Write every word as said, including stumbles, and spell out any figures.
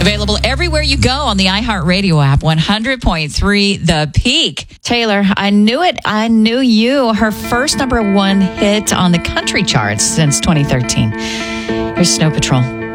Available everywhere you go on the iHeartRadio app. one hundred point three The Peak. Taylor, I knew it. I knew you. Her first number one hit on the country charts since twenty thirteen. Here's Snow Patrol.